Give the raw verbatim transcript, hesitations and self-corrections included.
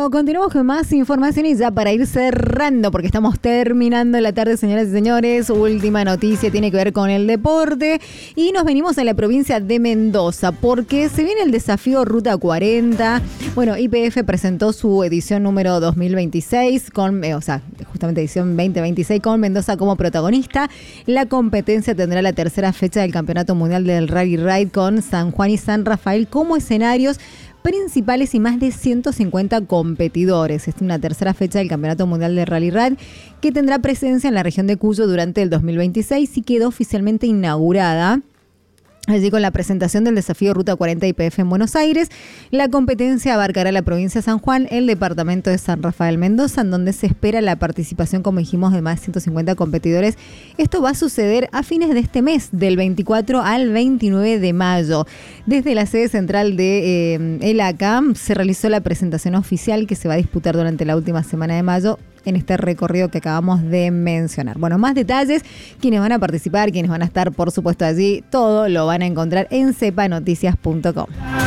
Bueno, continuamos con más información y ya para ir cerrando, porque estamos terminando la tarde, señoras y señores. Última noticia tiene que ver con el deporte y nos venimos a la provincia de Mendoza porque se viene el desafío Ruta cuarenta. Bueno, Y P F presentó su edición número dos mil veintiséis, con, eh, o sea, justamente edición veinte veintiséis con Mendoza como protagonista. La competencia tendrá la tercera fecha del Campeonato Mundial del Rally Ride con San Juan y San Rafael como escenarios principales y más de ciento cincuenta competidores. Es una tercera fecha del Campeonato Mundial de Rally Ride que tendrá presencia en la región de Cuyo durante el dos mil veintiséis y quedó oficialmente inaugurada allí con la presentación del desafío Ruta cuarenta I P F en Buenos Aires. La competencia abarcará la provincia de San Juan, el departamento de San Rafael, Mendoza, en donde se espera la participación, como dijimos, de más de ciento cincuenta competidores. Esto va a suceder a fines de este mes, del veinticuatro al veintinueve de mayo. Desde la sede central de eh, el A C A M se realizó la presentación oficial que se va a disputar durante la última semana de mayo en este recorrido que acabamos de mencionar. Bueno, más detalles, quienes van a participar, quienes van a estar, por supuesto, allí, todo lo van a encontrar en cepa noticias punto com.